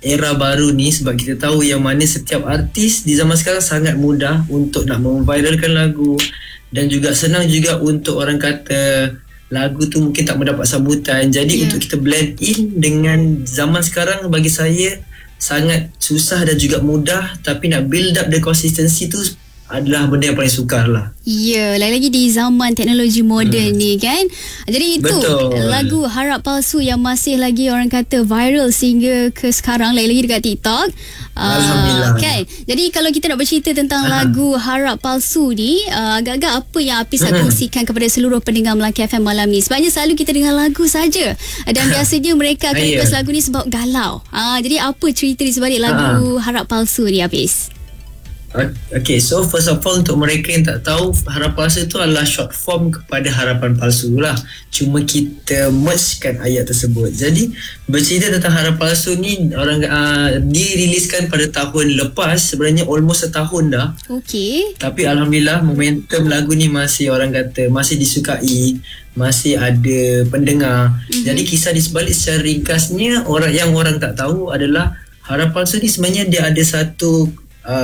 era baru ni, sebab kita tahu yang mana setiap artis di zaman sekarang sangat mudah untuk nak memviralkan lagu, dan juga senang juga untuk orang kata lagu tu mungkin tak mendapat sambutan. Jadi untuk kita blend in dengan zaman sekarang, bagi saya sangat susah dan juga mudah, tapi nak build up the consistency tu adalah benda yang paling sukar lah. Ya, lagi-lagi di zaman teknologi moden ni kan. Jadi itu lagu Harap Palsu yang masih lagi orang kata viral sehingga ke sekarang, lagi-lagi dekat TikTok. Alhamdulillah. Kan? Jadi kalau kita nak bercerita tentang lagu Harap Palsu ni, agak-agak apa yang Hafiz nak kongsikan kepada seluruh pendengar Melaka FM malam ni? Sebabnya selalu kita dengar lagu saja, dan biasanya mereka akan request lagu ni sebab galau. Jadi apa cerita di sebalik lagu Harap Palsu ni, Hafiz? Okay, so first of all, untuk mereka yang tak tahu, Harap Palsu tu adalah short form kepada Harapan Palsu lah. Cuma kita mergekan ayat tersebut. Jadi bercerita tentang Harap Palsu ni, orang diriliskan pada tahun lepas, sebenarnya almost setahun dah. Okay. Tapi Alhamdulillah momentum lagu ni masih orang kata masih disukai, masih ada pendengar. Jadi kisah di sebalik secara ringkasnya, orang tak tahu adalah Harap Palsu ni sebenarnya dia ada satu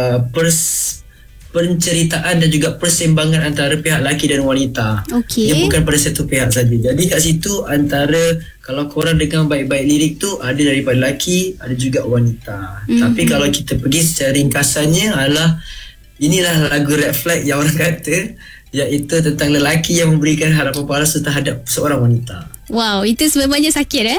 penceritaan dan juga persembangan antara pihak lelaki dan wanita. Dia bukan pada satu pihak saja. Jadi kat situ, antara kalau korang dengar baik-baik lirik tu, ada daripada lelaki, ada juga wanita. Tapi kalau kita pergi secara ringkasannya adalah, inilah lagu red flag yang orang kata, iaitu tentang lelaki yang memberikan harapan palsu terhadap seorang wanita. Wow, itu sebenarnya sakit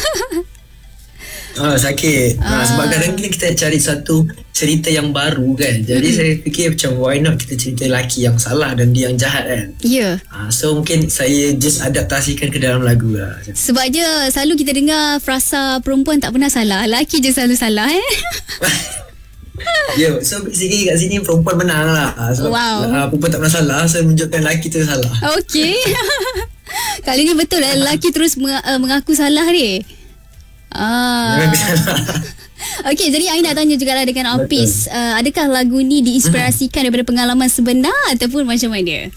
sakit. Sebab kadang-kadang kita cari satu cerita yang baru kan. Jadi saya fikir macam why not kita cerita lelaki yang salah dan dia yang jahat kan. So mungkin saya just adaptasikan ke dalam lagu lah. Sebabnya selalu kita dengar frasa perempuan tak pernah salah, lelaki je selalu salah So basically kat sini perempuan menang lah. Sebab perempuan tak pernah salah, saya menunjukkan lelaki tu salah. Okay. Kali ni betul lelaki terus mengaku salah ni. Okey, jadi saya nak tanya jugalah dengan Hafiz, adakah lagu ni diinspirasikan daripada pengalaman sebenar ataupun macam mana?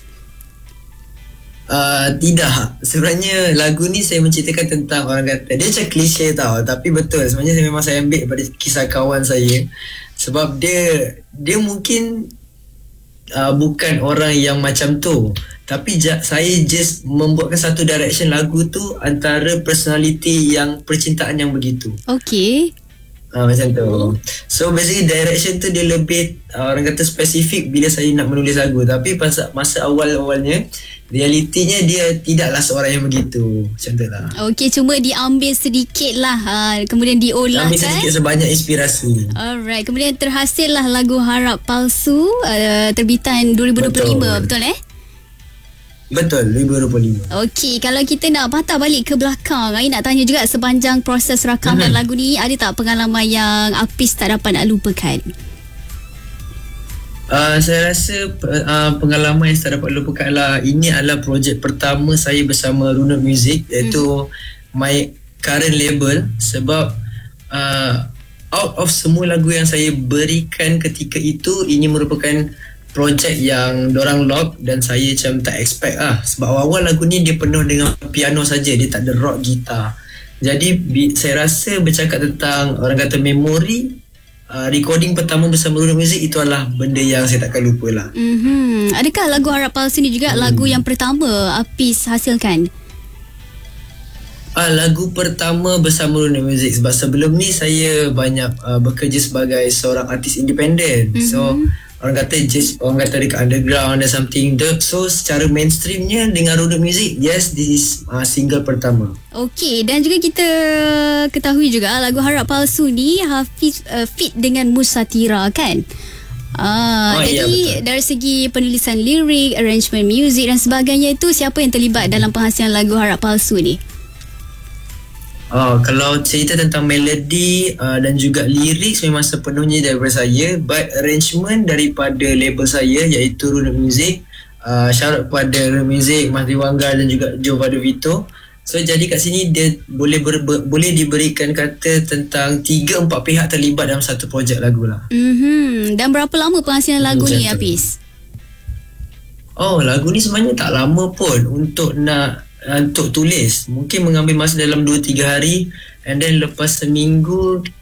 Tidak. Sebenarnya lagu ni saya menceritakan tentang, orang kata dia macam klise tau, tapi betul. Sebenarnya saya ambil daripada kisah kawan saya. Sebab dia mungkin bukan orang yang macam tu, tapi saya just membuatkan satu direction lagu tu antara personality yang percintaan yang begitu. Okay. Macam tu. So basically direction tu dia lebih orang kata spesifik bila saya nak menulis lagu. Tapi masa awal-awalnya, realitinya dia tidaklah seorang yang begitu. Macam tu lah. Okay, cuma diambil sedikit lah, kemudian diolah ambil sedikit sebanyak inspirasi. Alright, kemudian terhasil lah lagu Harap Palsu, terbitan 2025. Betul Betul, 2025. Okey, kalau kita nak patah balik ke belakang, saya nak tanya juga sepanjang proses rakaman lagu ni, ada tak pengalaman yang Hafiz tak dapat nak lupakan? Saya rasa pengalaman yang saya dapat lupakan lah, ini adalah projek pertama saya bersama Runut Music, iaitu my current label. Sebab out of semua lagu yang saya berikan ketika itu, ini merupakan projek yang dorang lock dan saya macam tak expect lah. Sebab awal-awal lagu ni dia penuh dengan piano saja, dia tak ada rock gitar. Jadi saya rasa bercakap tentang orang kata memori, recording pertama bersama Runut Music itu adalah benda yang saya takkan lupa lah. Adakah lagu Harap Palsu ni juga lagu yang pertama Hafiz hasilkan? Lagu pertama bersama Runut Music. Sebab sebelum ni saya banyak bekerja sebagai seorang artis independen. So orang kata dekat underground dan something. So secara mainstreamnya dengan Runut Music, yes, this is single pertama. Okey, dan juga kita ketahui juga lagu Harap Palsu ni Hafiz fit dengan Musatira kan? Jadi dari segi penulisan lirik, arrangement music dan sebagainya, itu siapa yang terlibat dalam penghasilan lagu Harap Palsu ni? Kalau cerita tentang melodi dan juga lirik memang sepenuhnya daripada saya, but arrangement daripada label saya iaitu Runut Music. Shout out kepada Runut Music, Mas Diwanggar dan juga Joe Vito. So jadi kat sini dia boleh diberikan kata tentang 3-4 pihak terlibat dalam satu projek lagu lah. Dan berapa lama penghasilan lagu ni, Hafiz? Lagu ni sebenarnya tak lama pun untuk tulis. Mungkin mengambil masa dalam 2-3 hari, and then lepas seminggu